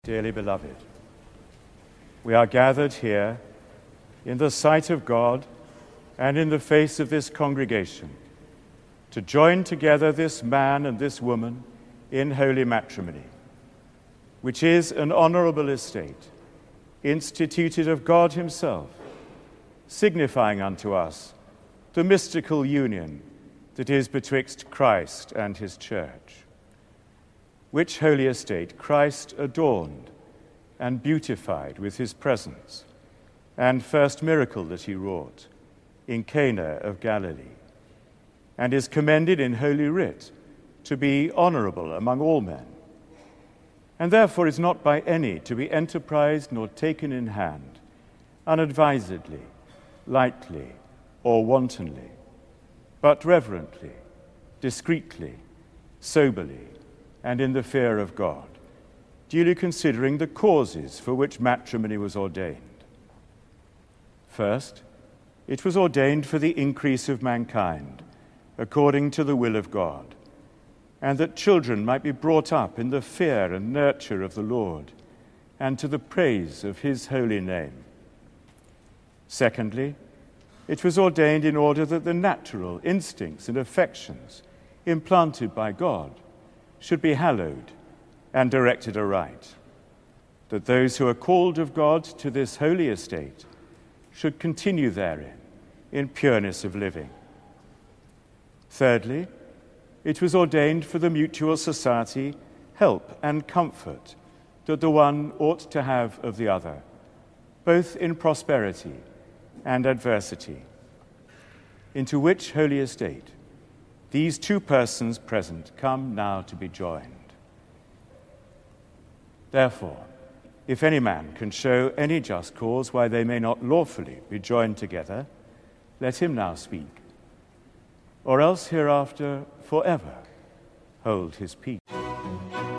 Dearly beloved, we are gathered here in the sight of God and in the face of this congregation to join together this man and this woman in holy matrimony, which is an honorable estate, instituted of God himself, signifying unto us the mystical union that is betwixt Christ and his church, which holy estate Christ adorned and beautified with his presence, and first miracle that he wrought in Cana of Galilee, and is commended in Holy Writ to be honorable among all men, and therefore is not by any to be enterprised nor taken in hand, unadvisedly, lightly, or wantonly, but reverently, discreetly, soberly, and in the fear of God, duly considering the causes for which matrimony was ordained. First, it was ordained for the increase of mankind, according to the will of God, and that children might be brought up in the fear and nurture of the Lord, and to the praise of his holy name. Secondly, it was ordained in order that the natural instincts and affections implanted by God should be hallowed and directed aright, that those who are called of God to this holy estate should continue therein in pureness of living. Thirdly, it was ordained for the mutual society, help and comfort that the one ought to have of the other, both in prosperity and adversity, into which holy estate these two persons present come now to be joined. Therefore, if any man can show any just cause why they may not lawfully be joined together, let him now speak, or else hereafter forever hold his peace.